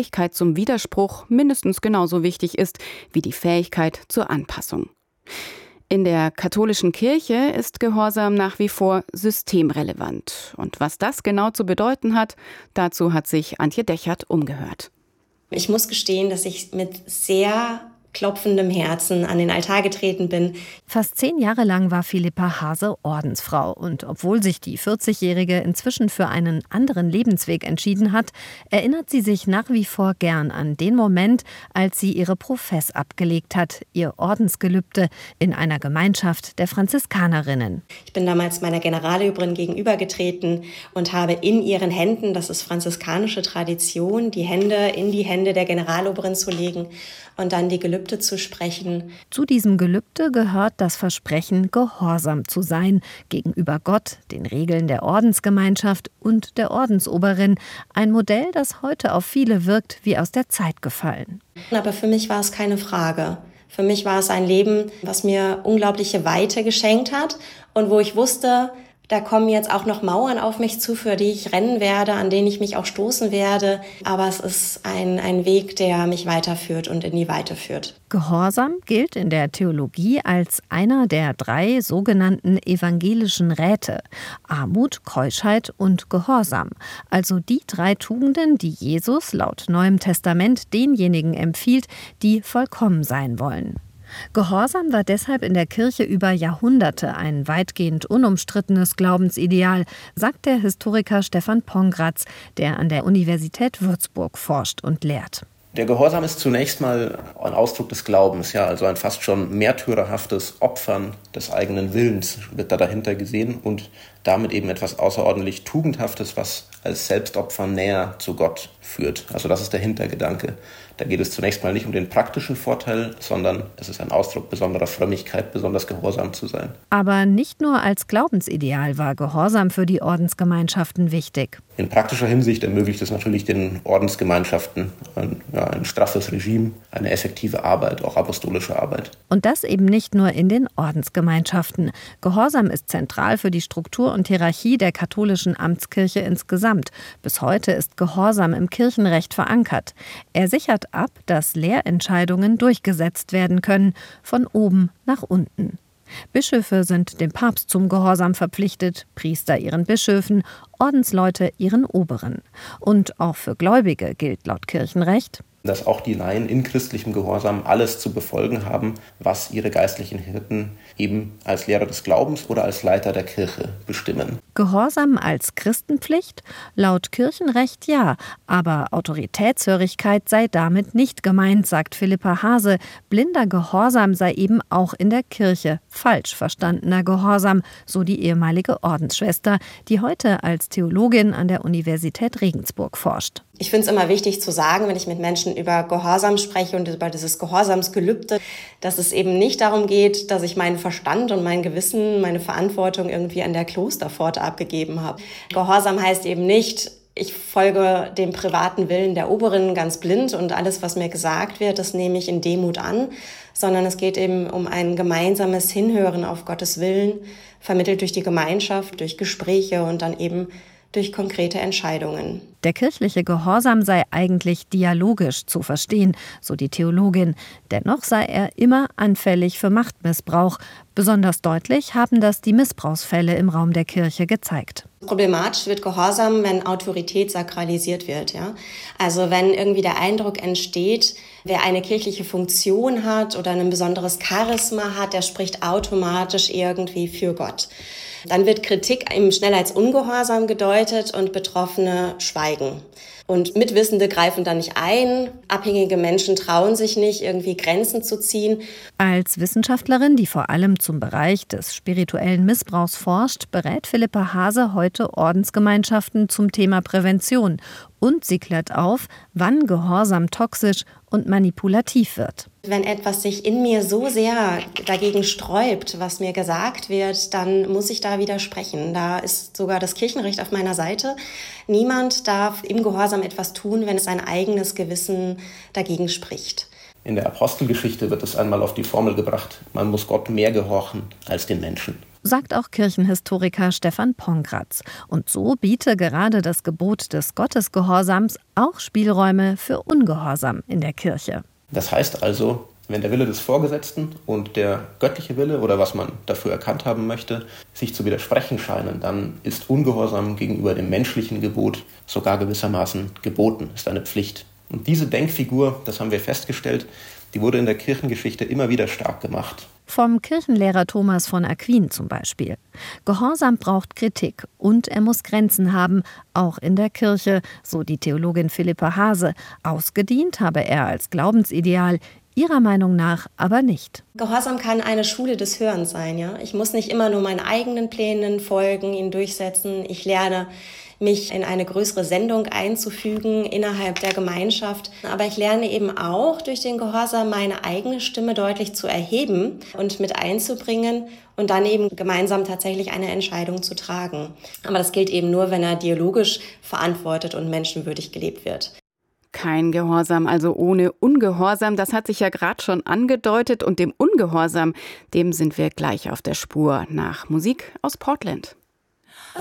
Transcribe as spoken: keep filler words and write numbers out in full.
Fähigkeit zum Widerspruch mindestens genauso wichtig ist wie die Fähigkeit zur Anpassung. In der katholischen Kirche ist Gehorsam nach wie vor systemrelevant. Und was das genau zu bedeuten hat, dazu hat sich Antje Dechert umgehört. Ich muss gestehen, dass ich mit sehr klopfendem Herzen an den Altar getreten bin. Fast zehn Jahre lang war Philippa Haase Ordensfrau. Und obwohl sich die vierzigjährige inzwischen für einen anderen Lebensweg entschieden hat, erinnert sie sich nach wie vor gern an den Moment, als sie ihre Profess abgelegt hat, ihr Ordensgelübde in einer Gemeinschaft der Franziskanerinnen. Ich bin damals meiner Generalobrin gegenübergetreten und habe in ihren Händen, das ist franziskanische Tradition, die Hände in die Hände der Generalobrin zu legen und dann die Gelübde zu sprechen. Zu diesem Gelübde gehört das Versprechen, gehorsam zu sein gegenüber Gott, den Regeln der Ordensgemeinschaft und der Ordensoberin. Ein Modell, das heute auf viele wirkt wie aus der Zeit gefallen. Aber für mich war es keine Frage. Für mich war es ein Leben, was mir unglaubliche Weite geschenkt hat und wo ich wusste, da kommen jetzt auch noch Mauern auf mich zu, für die ich rennen werde, an denen ich mich auch stoßen werde. Aber es ist ein, ein Weg, der mich weiterführt und in die Weite führt. Gehorsam gilt in der Theologie als einer der drei sogenannten evangelischen Räte: Armut, Keuschheit und Gehorsam. Also die drei Tugenden, die Jesus laut Neuem Testament denjenigen empfiehlt, die vollkommen sein wollen. Gehorsam war deshalb in der Kirche über Jahrhunderte ein weitgehend unumstrittenes Glaubensideal, sagt der Historiker Stefan Pongratz, der an der Universität Würzburg forscht und lehrt. Der Gehorsam ist zunächst mal ein Ausdruck des Glaubens, ja, also ein fast schon märtyrerhaftes Opfern des eigenen Willens wird da dahinter gesehen und damit eben etwas außerordentlich Tugendhaftes, was als Selbstopfer näher zu Gott führt. Also das ist der Hintergedanke. Da geht es zunächst mal nicht um den praktischen Vorteil, sondern es ist ein Ausdruck besonderer Frömmigkeit, besonders gehorsam zu sein. Aber nicht nur als Glaubensideal war Gehorsam für die Ordensgemeinschaften wichtig. In praktischer Hinsicht ermöglicht es natürlich den Ordensgemeinschaften ein, ja, ein straffes Regime, eine effektive Arbeit, auch apostolische Arbeit. Und das eben nicht nur in den Ordensgemeinschaften. Gehorsam ist zentral für die Struktur und Hierarchie der katholischen Amtskirche insgesamt. Bis heute ist Gehorsam im Kirchenrecht verankert. Er sichert ab, dass Lehrentscheidungen durchgesetzt werden können, von oben nach unten. Bischöfe sind dem Papst zum Gehorsam verpflichtet, Priester ihren Bischöfen, Ordensleute ihren Oberen. Und auch für Gläubige gilt laut Kirchenrecht, dass auch die Laien in christlichem Gehorsam alles zu befolgen haben, was ihre geistlichen Hirten eben als Lehrer des Glaubens oder als Leiter der Kirche bestimmen. Gehorsam als Christenpflicht? Laut Kirchenrecht ja, aber Autoritätshörigkeit sei damit nicht gemeint, sagt Philippa Haase. Blinder Gehorsam sei eben auch in der Kirche falsch verstandener Gehorsam, so die ehemalige Ordensschwester, die heute als Theologin an der Universität Regensburg forscht. Ich finde es immer wichtig zu sagen, wenn ich mit Menschen über Gehorsam spreche und über dieses Gehorsamsgelübde, dass es eben nicht darum geht, dass ich meinen Verstand und mein Gewissen, meine Verantwortung irgendwie an der Klosterpforte abgegeben habe. Gehorsam heißt eben nicht, ich folge dem privaten Willen der Oberen ganz blind und alles, was mir gesagt wird, das nehme ich in Demut an, sondern es geht eben um ein gemeinsames Hinhören auf Gottes Willen, vermittelt durch die Gemeinschaft, durch Gespräche und dann eben durch konkrete Entscheidungen. Der kirchliche Gehorsam sei eigentlich dialogisch zu verstehen, so die Theologin. Dennoch sei er immer anfällig für Machtmissbrauch. Besonders deutlich haben das die Missbrauchsfälle im Raum der Kirche gezeigt. Problematisch wird Gehorsam, wenn Autorität sakralisiert wird. Ja? Also wenn irgendwie der Eindruck entsteht, wer eine kirchliche Funktion hat oder ein besonderes Charisma hat, der spricht automatisch irgendwie für Gott. Dann wird Kritik eben schnell als Ungehorsam gedeutet und Betroffene schweigen. Und Mitwissende greifen da nicht ein. Abhängige Menschen trauen sich nicht, irgendwie Grenzen zu ziehen. Als Wissenschaftlerin, die vor allem zum Bereich des spirituellen Missbrauchs forscht, berät Philippa Haase heute Ordensgemeinschaften zum Thema Prävention. Und sie klärt auf, wann Gehorsam toxisch und manipulativ wird. Wenn etwas sich in mir so sehr dagegen sträubt, was mir gesagt wird, dann muss ich da widersprechen. Da ist sogar das Kirchenrecht auf meiner Seite. Niemand darf im Gehorsam etwas tun, wenn es sein eigenes Gewissen dagegen spricht. In der Apostelgeschichte wird es einmal auf die Formel gebracht, man muss Gott mehr gehorchen als den Menschen. sagt auch Kirchenhistoriker Stefan Pongratz. Und so biete gerade das Gebot des Gottesgehorsams auch Spielräume für Ungehorsam in der Kirche. Das heißt also, wenn der Wille des Vorgesetzten und der göttliche Wille oder was man dafür erkannt haben möchte, sich zu widersprechen scheinen, dann ist Ungehorsam gegenüber dem menschlichen Gebot sogar gewissermaßen geboten, ist eine Pflicht. Und diese Denkfigur, das haben wir festgestellt, die wurde in der Kirchengeschichte immer wieder stark gemacht. Vom Kirchenlehrer Thomas von Aquin zum Beispiel. Gehorsam braucht Kritik und er muss Grenzen haben, auch in der Kirche, so die Theologin Philippa Haase. Ausgedient habe er als Glaubensideal, ihrer Meinung nach aber nicht. Gehorsam kann eine Schule des Hörens sein. Ja? Ich muss nicht immer nur meinen eigenen Plänen folgen, ihn durchsetzen. Ich lerne, mich in eine größere Sendung einzufügen innerhalb der Gemeinschaft. Aber ich lerne eben auch durch den Gehorsam meine eigene Stimme deutlich zu erheben und mit einzubringen und dann eben gemeinsam tatsächlich eine Entscheidung zu tragen. Aber das gilt eben nur, wenn er dialogisch verantwortet und menschenwürdig gelebt wird. Kein Gehorsam, also ohne Ungehorsam, das hat sich ja gerade schon angedeutet. Und dem Ungehorsam, dem sind wir gleich auf der Spur nach Musik aus Portland.